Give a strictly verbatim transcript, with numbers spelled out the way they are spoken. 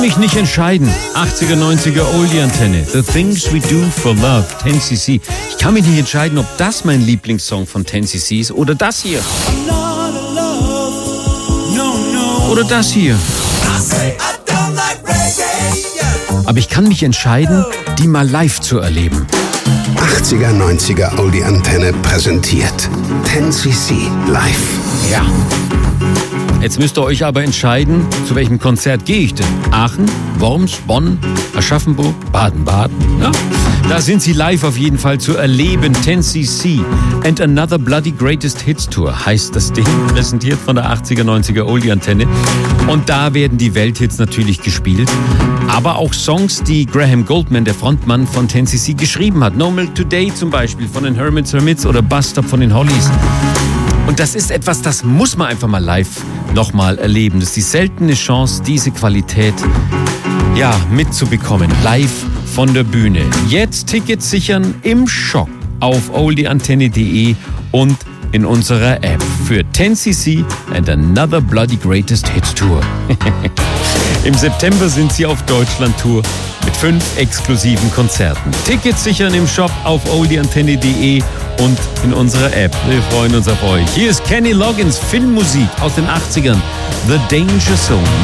Mich nicht entscheiden. achtziger, neunziger Oldie-Antenne. The Things We Do for Love, ten C C. Ich kann mich nicht entscheiden, ob das mein Lieblingssong von ten C C ist oder das hier. Oder das hier. Aber ich kann mich entscheiden, die mal live zu erleben. achtziger, neunziger Oldie-Antenne präsentiert ten C C live. Ja. Jetzt müsst ihr euch aber entscheiden, zu welchem Konzert gehe ich denn? Aachen, Worms, Bonn, Aschaffenburg, Baden-Baden. Ja? Da sind sie live auf jeden Fall zu erleben. ten C C and Another Bloody Greatest Hits Tour heißt das Ding, präsentiert von der achtziger, neunziger Oldie-Antenne. Und da werden die Welthits natürlich gespielt, aber auch Songs, die Graham Goldman, der Frontmann von ten C C, geschrieben hat. No Milk Today zum Beispiel von den Hermits Hermits oder Bus Stop von den Hollies. Und das ist etwas, das muss man einfach mal live nochmal erleben. Das ist die seltene Chance, diese Qualität ja, mitzubekommen. Live von der Bühne. Jetzt Tickets sichern im Shop auf oldieantenne punkt de und in unserer App für ten C C and Another Bloody Greatest Hits Tour. Im September sind sie auf Deutschland-Tour mit fünf exklusiven Konzerten. Tickets sichern im Shop auf oldieantenne punkt de und in unserer App. Wir freuen uns auf euch. Hier ist Kenny Loggins, Filmmusik aus den achtzigern. The Danger Zone.